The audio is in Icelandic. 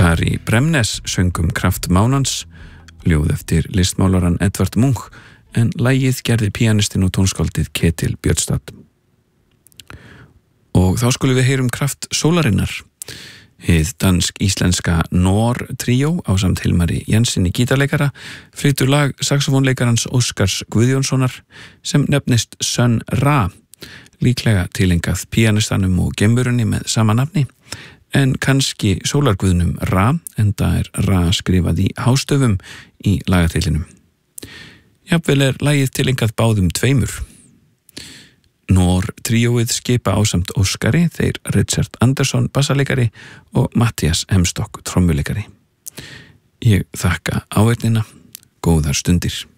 Kari Bremnes söng Kraft mánans, ljóð eftir listmálaran Edvard Munch, en lagið gerði píanistinn og tónskáldið Ketil Björnstad. Og þá skulum við heyrum Kraft sólarinnar. Hið dansk-íslenska Nor tríó ásamt Hilmari Jensinni gítarleikara flytur lag saxofónleikarans Óskars Guðjónssonar sem nefnist Sun Ra, líklega tilengað píanistanum og gemurunni með sama nafni, en kannski sólarguðnum Ra, enda Ra skrifað í hástöfum í lagatillinum. Jafnvel lagið tilengað báðum tveimur. Nor tríóið skipa ásamt Óskari, þeir Richard Andersson bassaleikari og Mattias Hemstock trommuleikari. Ég þakka áheyrnina, góðar stundir.